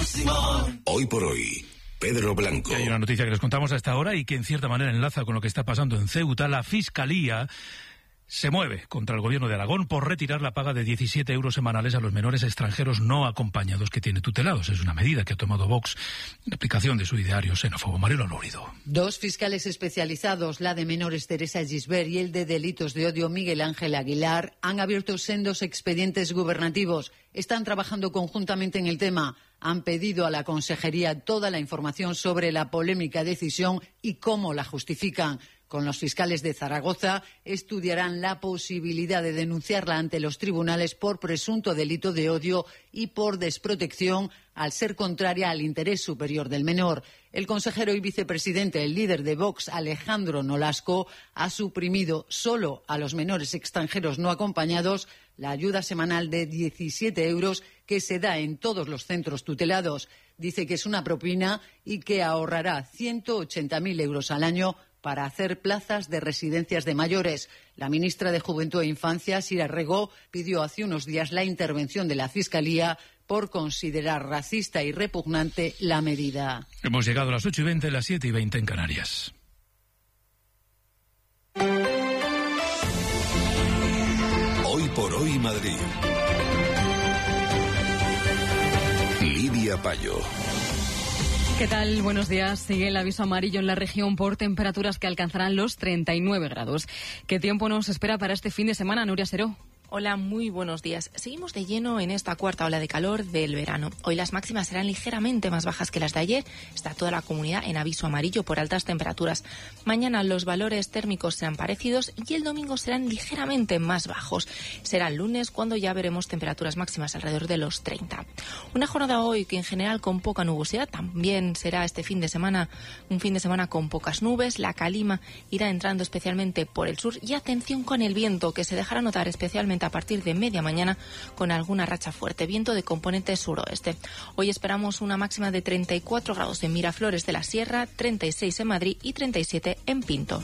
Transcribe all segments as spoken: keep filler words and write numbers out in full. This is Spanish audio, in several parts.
Simón. Hoy por hoy, Pedro Blanco. Hay una noticia que les contamos a esta hora y que en cierta manera enlaza con lo que está pasando en Ceuta. La Fiscalía se mueve contra el gobierno de Aragón por retirar la paga de diecisiete euros semanales a los menores extranjeros no acompañados que tiene tutelados. Es una medida que ha tomado Vox en aplicación de su ideario xenófobo. Mariela Lórido. Dos fiscales especializados, la de menores Teresa Gisbert y el de delitos de odio Miguel Ángel Aguilar, han abierto sendos expedientes gubernativos. Están trabajando conjuntamente en el tema. Han pedido a la Consejería toda la información sobre la polémica decisión y cómo la justifican. Con los fiscales de Zaragoza estudiarán la posibilidad de denunciarla ante los tribunales por presunto delito de odio y por desprotección al ser contraria al interés superior del menor. El consejero y vicepresidente, el líder de Vox, Alejandro Nolasco, ha suprimido solo a los menores extranjeros no acompañados la ayuda semanal de diecisiete euros que se da en todos los centros tutelados. Dice que es una propina y que ahorrará ciento ochenta mil euros al año para hacer plazas de residencias de mayores. La ministra de Juventud e Infancia, Sira Rego, pidió hace unos días la intervención de la Fiscalía por considerar racista y repugnante la medida. Hemos llegado a las ocho y veinte, las siete y veinte en Canarias. Hoy por hoy Madrid. Lidia Payo. ¿Qué tal? Buenos días. Sigue el aviso amarillo en la región por temperaturas que alcanzarán los treinta y nueve grados. ¿Qué tiempo nos espera para este fin de semana, Nuria Seró? Hola, muy buenos días. Seguimos de lleno en esta cuarta ola de calor del verano. Hoy las máximas serán ligeramente más bajas que las de ayer. Está toda la comunidad en aviso amarillo por altas temperaturas. Mañana los valores térmicos serán parecidos y el domingo serán ligeramente más bajos. Será el lunes cuando ya veremos temperaturas máximas alrededor de los treinta. Una jornada hoy que en general con poca nubosidad. También será este fin de semana un fin de semana con pocas nubes. La calima irá entrando especialmente por el sur y atención con el viento que se dejará notar especialmente a partir de media mañana con alguna racha fuerte, viento de componente suroeste. Hoy esperamos una máxima de treinta y cuatro grados en Miraflores de la Sierra, treinta y seis en Madrid y treinta y siete en Pinto.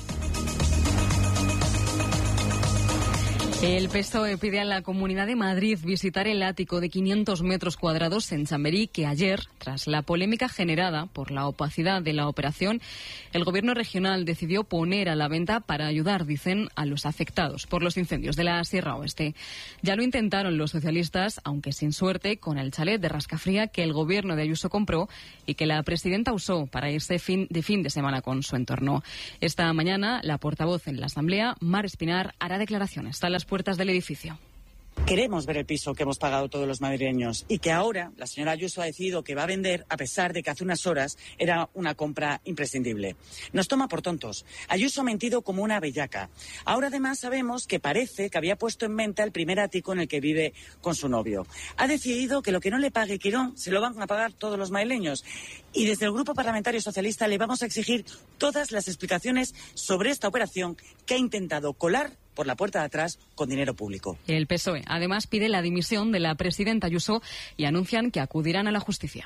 El P S O E pide a la Comunidad de Madrid visitar el ático de quinientos metros cuadrados en Chamberí que ayer, tras la polémica generada por la opacidad de la operación, el Gobierno regional decidió poner a la venta para ayudar, dicen, a los afectados por los incendios de la Sierra Oeste. Ya lo intentaron los socialistas, aunque sin suerte, con el chalet de Rascafría que el Gobierno de Ayuso compró y que la presidenta usó para irse fin de fin de semana con su entorno. Esta mañana, la portavoz en la Asamblea, Mar Espinar, hará declaraciones. Está las puertas del edificio. Queremos ver el piso que hemos pagado todos los madrileños y que ahora la señora Ayuso ha decidido que va a vender a pesar de que hace unas horas era una compra imprescindible. Nos toma por tontos. Ayuso ha mentido como una bellaca. Ahora además sabemos que parece que había puesto en venta el primer ático en el que vive con su novio. Ha decidido que lo que no le pague Quirón se lo van a pagar todos los madrileños. Y desde el Grupo Parlamentario Socialista le vamos a exigir todas las explicaciones sobre esta operación que ha intentado colar por la puerta de atrás con dinero público. El P S O E además pide la dimisión de la presidenta Ayuso y anuncian que acudirán a la justicia.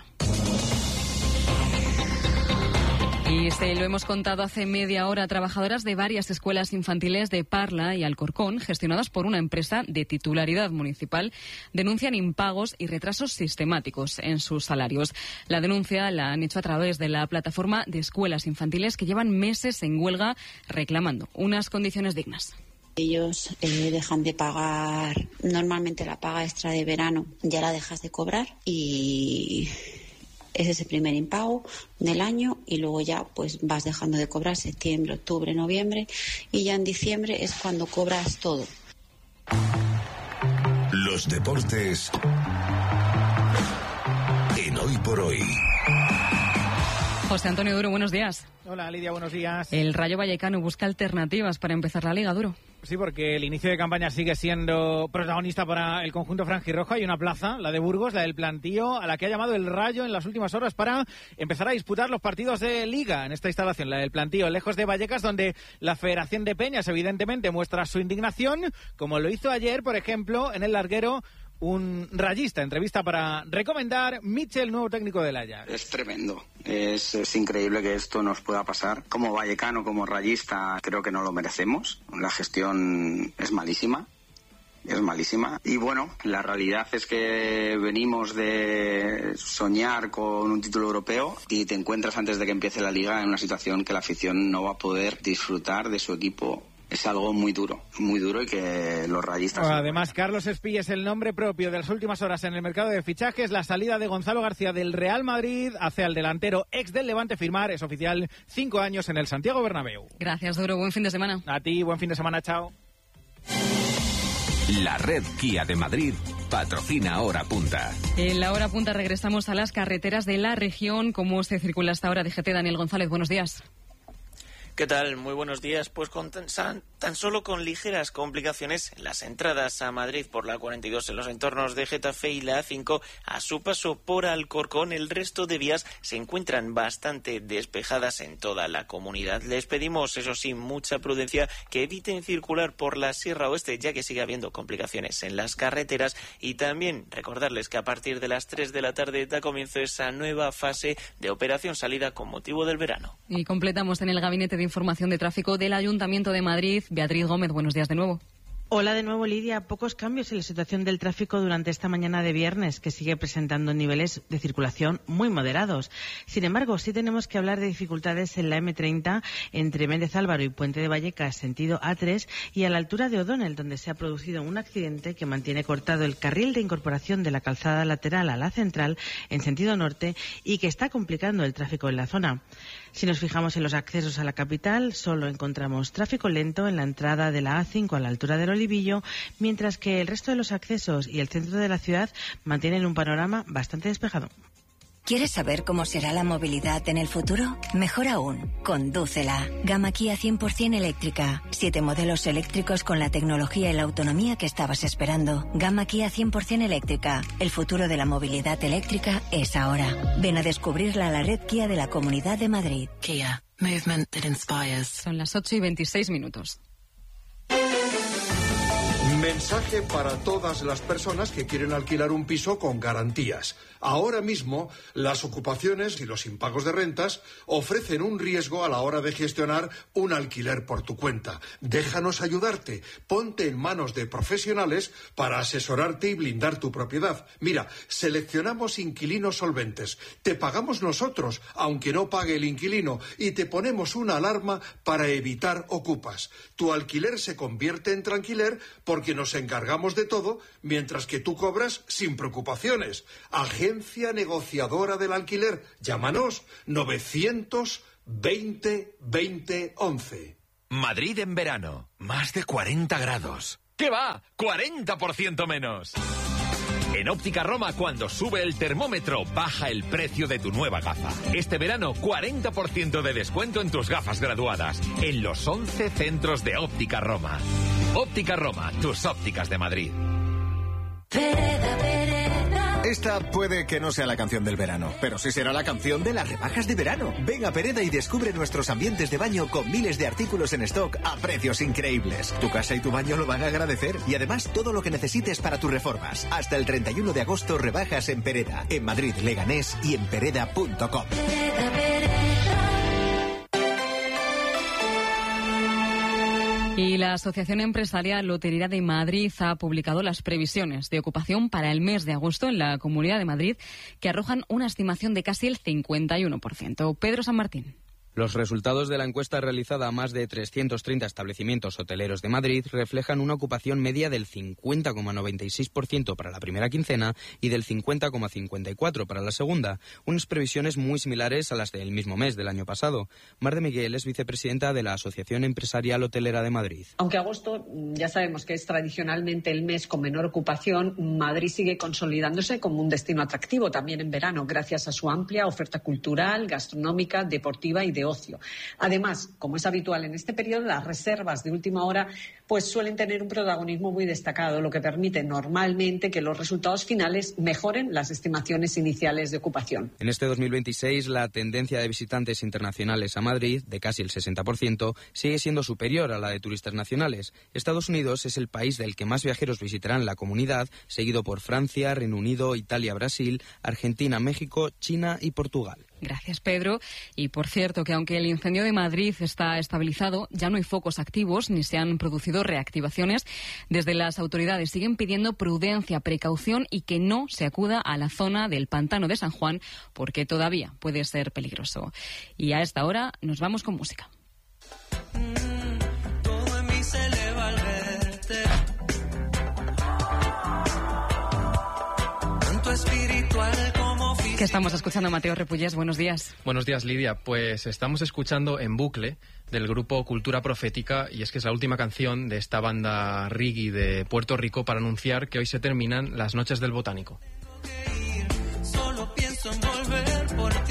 Y se lo hemos contado hace media hora, trabajadoras de varias escuelas infantiles de Parla y Alcorcón, gestionadas por una empresa de titularidad municipal, denuncian impagos y retrasos sistemáticos en sus salarios. La denuncia la han hecho a través de la plataforma de escuelas infantiles que llevan meses en huelga reclamando unas condiciones dignas. Ellos eh, dejan de pagar normalmente la paga extra de verano, ya la dejas de cobrar y ese es el primer impago del año y luego ya pues vas dejando de cobrar septiembre, octubre, noviembre y ya en diciembre es cuando cobras todo. Los deportes en Hoy por Hoy. José Antonio Duro, buenos días. Hola Lidia, buenos días. El Rayo Vallecano busca alternativas para empezar la Liga, Duro. Sí, porque el inicio de campaña sigue siendo protagonista para el conjunto franjirrojo. Hay una plaza, la de Burgos, la del Plantío, a la que ha llamado el Rayo en las últimas horas para empezar a disputar los partidos de Liga en esta instalación, la del Plantío, lejos de Vallecas, donde la Federación de Peñas evidentemente muestra su indignación, como lo hizo ayer, por ejemplo, en el larguero un rayista. Entrevista para recomendar Michel, nuevo técnico del Ajax. Es tremendo, es, es increíble que esto nos pueda pasar. Como vallecano, como rayista, creo que no lo merecemos. La gestión es malísima. es malísima. Y bueno, la realidad es que venimos de soñar con un título europeo y te encuentras antes de que empiece la liga en una situación que la afición no va a poder disfrutar de su equipo. Es algo muy duro, muy duro y que los rayistas... Además, Carlos Espí es el nombre propio de las últimas horas en el mercado de fichajes. La salida de Gonzalo García del Real Madrid hace al delantero ex del Levante firmar, es oficial, cinco años en el Santiago Bernabéu. Gracias, Duro. Buen fin de semana. A ti, buen fin de semana, chao. La red Kia de Madrid patrocina Hora Punta. En la Hora Punta regresamos a las carreteras de la región. ¿Cómo se circula hasta ahora? D G T, Daniel González, buenos días. ¿Qué tal? Muy buenos días. Pues con tan, tan solo con ligeras complicaciones en las entradas a Madrid por la cuarenta y dos en los entornos de Getafe y la A cinco a su paso por Alcorcón. El resto de vías se encuentran bastante despejadas en toda la comunidad. Les pedimos, eso sí, mucha prudencia, que eviten circular por la Sierra Oeste, ya que sigue habiendo complicaciones en las carreteras. Y también recordarles que a partir de las tres de la tarde da comienzo esa nueva fase de operación salida con motivo del verano. Y completamos en el gabinete de información de tráfico del Ayuntamiento de Madrid. Beatriz Gómez, buenos días de nuevo. Hola de nuevo, Lidia. Pocos cambios en la situación del tráfico durante esta mañana de viernes, que sigue presentando niveles de circulación muy moderados. Sin embargo, sí tenemos que hablar de dificultades en la eme treinta entre Méndez Álvaro y Puente de Vallecas, sentido A tres, y a la altura de O'Donnell, donde se ha producido un accidente que mantiene cortado el carril de incorporación de la calzada lateral a la central en sentido norte y que está complicando el tráfico en la zona. Si nos fijamos en los accesos a la capital, solo encontramos tráfico lento en la entrada de la A cinco a la altura del Olivillo, mientras que el resto de los accesos y el centro de la ciudad mantienen un panorama bastante despejado. ¿Quieres saber cómo será la movilidad en el futuro? Mejor aún, condúcela. Gama Kia cien por ciento eléctrica. Siete modelos eléctricos con la tecnología y la autonomía que estabas esperando. Gama Kia cien por ciento eléctrica. El futuro de la movilidad eléctrica es ahora. Ven a descubrirla a la red Kia de la Comunidad de Madrid. Kia. Movement that inspires. Son las ocho y veintiséis minutos. Mensaje para todas las personas que quieren alquilar un piso con garantías. Ahora mismo, las ocupaciones y los impagos de rentas ofrecen un riesgo a la hora de gestionar un alquiler por tu cuenta. Déjanos ayudarte. Ponte en manos de profesionales para asesorarte y blindar tu propiedad. Mira, seleccionamos inquilinos solventes. Te pagamos nosotros, aunque no pague el inquilino, y te ponemos una alarma para evitar ocupas. Tu alquiler se convierte en tranquiler porque nos encargamos de todo, mientras que tú cobras sin preocupaciones. Agencia negociadora del alquiler. Llámanos novecientos veinte veinte once. Madrid en verano. Más de cuarenta grados. ¿Qué va? cuarenta por ciento menos. En Óptica Roma, cuando sube el termómetro, baja el precio de tu nueva gafa. Este verano, cuarenta por ciento de descuento en tus gafas graduadas. En los once centros de Óptica Roma. Óptica Roma, tus ópticas de Madrid. Pereda, Pereda. Esta puede que no sea la canción del verano, pero sí será la canción de las rebajas de verano. Ven a Pereda y descubre nuestros ambientes de baño con miles de artículos en stock a precios increíbles. Tu casa y tu baño lo van a agradecer. Y además todo lo que necesites para tus reformas. Hasta el treinta y uno de agosto rebajas en Pereda, en Madrid, Leganés y en pereda punto com. Pereda, Pereda. Y la Asociación Empresarial Lotería de Madrid ha publicado las previsiones de ocupación para el mes de agosto en la Comunidad de Madrid, que arrojan una estimación de casi el cincuenta y uno por ciento. Pedro San Martín. Los resultados de la encuesta realizada a más de trescientos treinta establecimientos hoteleros de Madrid reflejan una ocupación media del cincuenta coma noventa y seis por ciento para la primera quincena y del cincuenta coma cincuenta y cuatro por ciento para la segunda, unas previsiones muy similares a las del mismo mes del año pasado. Mar de Miguel es vicepresidenta de la Asociación Empresarial Hotelera de Madrid. Aunque agosto ya sabemos que es tradicionalmente el mes con menor ocupación, Madrid sigue consolidándose como un destino atractivo también en verano, gracias a su amplia oferta cultural, gastronómica, deportiva y de ocio. Además, como es habitual en este periodo, las reservas de última hora pues suelen tener un protagonismo muy destacado, lo que permite normalmente que los resultados finales mejoren las estimaciones iniciales de ocupación. En este dos mil veintiséis, la tendencia de visitantes internacionales a Madrid, de casi el sesenta por ciento, sigue siendo superior a la de turistas nacionales. Estados Unidos es el país del que más viajeros visitarán la comunidad, seguido por Francia, Reino Unido, Italia, Brasil, Argentina, México, China y Portugal. Gracias, Pedro. Y por cierto, que aunque el incendio de Madrid está estabilizado, ya no hay focos activos ni se han producido reactivaciones. Desde las autoridades siguen pidiendo prudencia, precaución y que no se acuda a la zona del pantano de San Juan porque todavía puede ser peligroso. Y a esta hora nos vamos con música. Todo en mí se eleva al verte. Tanto espiritual como físico. ¿Qué estamos escuchando, Mateo Repullés? Buenos días. Buenos días, Lidia. Pues estamos escuchando En Bucle del grupo Cultura Profética, y es que es la última canción de esta banda reggae de Puerto Rico para anunciar que hoy se terminan las Noches del Botánico. Solo pienso en volver por ti.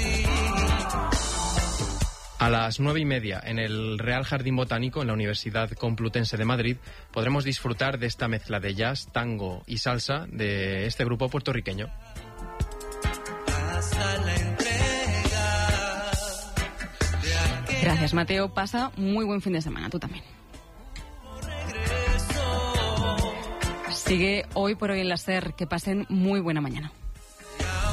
A las nueve y media, en el Real Jardín Botánico, en la Universidad Complutense de Madrid, podremos disfrutar de esta mezcla de jazz, tango y salsa de este grupo puertorriqueño. Gracias, Mateo. Pasa muy buen fin de semana. Tú también. Sigue Hoy por Hoy en la SER. Que pasen muy buena mañana.